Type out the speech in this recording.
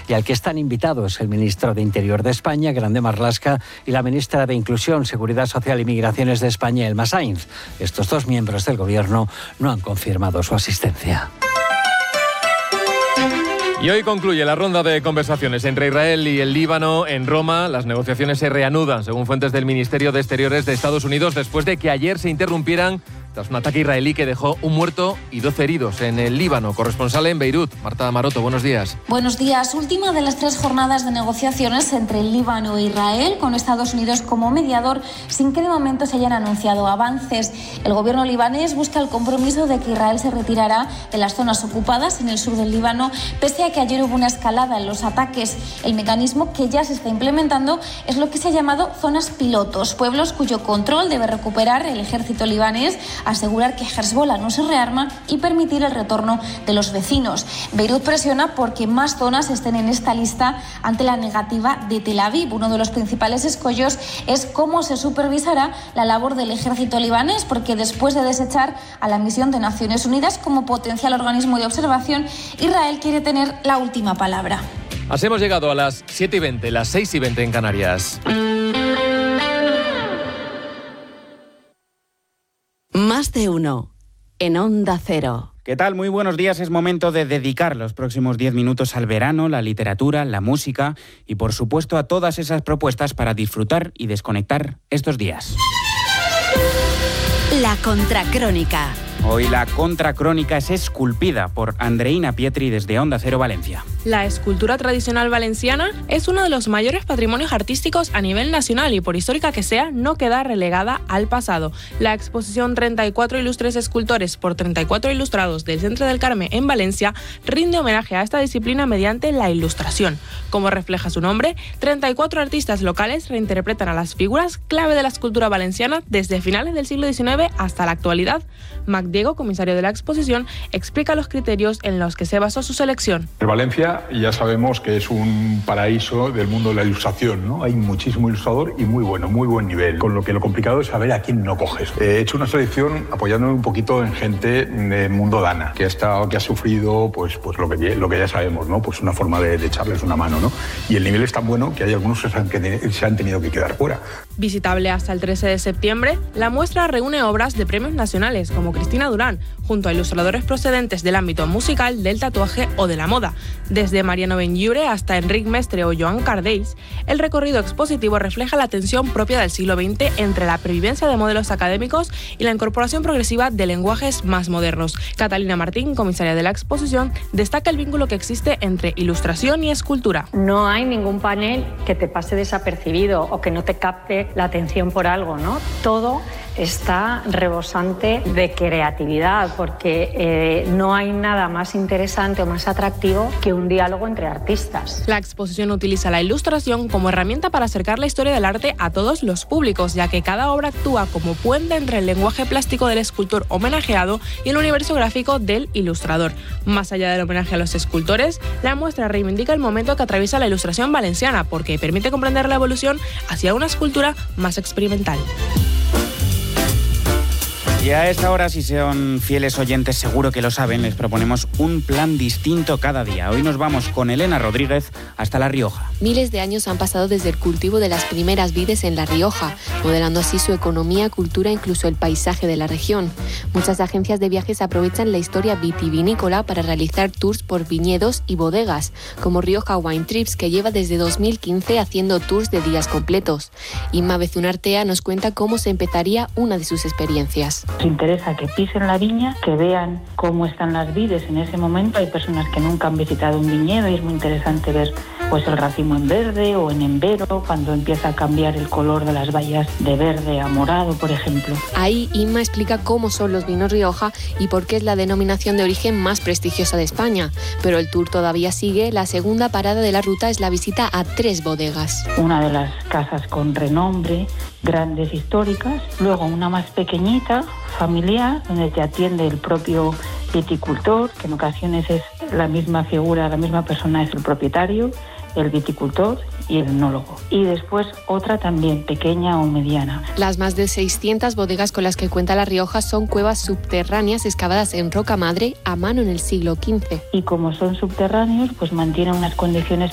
y al que están invitados el ministro de Interior de España, Grande Marlaska, y la ministra de Inclusión, Seguridad Social y Migraciones de España, Elma Sainz. Estos dos miembros del Gobierno no han confirmado su asistencia. Y hoy concluye la ronda de conversaciones entre Israel y el Líbano en Roma. Las negociaciones se reanudan, según fuentes del Ministerio de Exteriores de Estados Unidos, después de que ayer se interrumpieran tras un ataque israelí que dejó un muerto y 12 heridos en el Líbano. Corresponsal en Beirut, Marta Maroto, buenos días. Buenos días. Última de las 3 jornadas de negociaciones entre el Líbano e Israel, con Estados Unidos como mediador, sin que de momento se hayan anunciado avances. El gobierno libanés busca el compromiso de que Israel se retirará de las zonas ocupadas en el sur del Líbano, pese a que ayer hubo una escalada en los ataques. El mecanismo que ya se está implementando es lo que se ha llamado zonas pilotos, pueblos cuyo control debe recuperar el ejército libanés, asegurar que Hezbollah no se rearma y permitir el retorno de los vecinos. Beirut presiona porque más zonas estén en esta lista ante la negativa de Tel Aviv. Uno de los principales escollos es cómo se supervisará la labor del ejército libanés, porque después de desechar a la misión de Naciones Unidas como potencial organismo de observación, Israel quiere tener la última palabra. Así hemos llegado a las 7:20, las 6:20 en Canarias. Más de uno en Onda Cero. ¿Qué tal? Muy buenos días. Es momento de dedicar los próximos 10 minutos al verano, la literatura, la música y, por supuesto, a todas esas propuestas para disfrutar y desconectar estos días. La Contracrónica. Hoy la Contracrónica es esculpida por Andreina Pietri desde Onda Cero Valencia. La escultura tradicional valenciana es uno de los mayores patrimonios artísticos a nivel nacional y, por histórica que sea, no queda relegada al pasado. La exposición 34 ilustres escultores por 34 ilustrados del Centro del Carmen en Valencia rinde homenaje a esta disciplina mediante la ilustración. Como refleja su nombre, 34 artistas locales reinterpretan a las figuras clave de la escultura valenciana desde finales del siglo XIX hasta la actualidad. Mac Diego, comisario de la exposición, explica los criterios en los que se basó su selección. En Valencia ya sabemos que es un paraíso del mundo de la ilustración, ¿no? Hay muchísimo ilustrador y muy bueno, muy buen nivel, con lo que lo complicado es saber a quién no coges. He hecho una selección apoyándome un poquito en gente del mundo dana, que ha sufrido pues lo que ya sabemos, ¿no? Pues una forma de echarles una mano, ¿no? Y el nivel es tan bueno que hay algunos que se han tenido que quedar fuera. Visitable hasta el 13 de septiembre, la muestra reúne obras de premios nacionales como Cristina Durán, junto a ilustradores procedentes del ámbito musical, del tatuaje o de la moda. Desde Mariano Benlliure hasta Enric Mestre o Joan Cardeix, el recorrido expositivo refleja la tensión propia del siglo XX entre la previvencia de modelos académicos y la incorporación progresiva de lenguajes más modernos. Catalina Martín, comisaria de la exposición, destaca el vínculo que existe entre ilustración y escultura. No hay ningún panel que te pase desapercibido o que no te capte la atención por algo, ¿no? Todo está rebosante de creatividad, porque no hay nada más interesante o más atractivo que un diálogo entre artistas. La exposición utiliza la ilustración como herramienta para acercar la historia del arte a todos los públicos, ya que cada obra actúa como puente entre el lenguaje plástico del escultor homenajeado y el universo gráfico del ilustrador. Más allá del homenaje a los escultores, la muestra reivindica el momento que atraviesa la ilustración valenciana, porque permite comprender la evolución hacia una escultura más experimental. Y a esta hora, si son fieles oyentes, seguro que lo saben, les proponemos un plan distinto cada día. Hoy nos vamos con Elena Rodríguez hasta La Rioja. Miles de años han pasado desde el cultivo de las primeras vides en La Rioja, modelando así su economía, cultura e incluso el paisaje de la región. Muchas agencias de viajes aprovechan la historia vitivinícola para realizar tours por viñedos y bodegas, como Rioja Wine Trips, que lleva desde 2015 haciendo tours de días completos. Inma Bezunartea nos cuenta cómo se empezaría una de sus experiencias. Nos interesa que pisen la viña, que vean cómo están las vides en ese momento. Hay personas que nunca han visitado un viñedo y es muy interesante ver pues el racimo en verde o en embero, cuando empieza a cambiar el color de las bayas de verde a morado, por ejemplo. Ahí Inma explica cómo son los vinos Rioja y por qué es la denominación de origen más prestigiosa de España. Pero el tour todavía sigue. La segunda parada de la ruta es la visita a 3 bodegas. Una de las casas con renombre, grandes, históricas. Luego una más pequeñita, familiar, donde te atiende el propio viticultor, que en ocasiones es la misma figura, la misma persona es el propietario, el viticultor y el enólogo. Y después otra también pequeña o mediana. Las más de 600 bodegas con las que cuenta La Rioja son cuevas subterráneas excavadas en roca madre a mano en el siglo XV. Y como son subterráneos, pues mantienen unas condiciones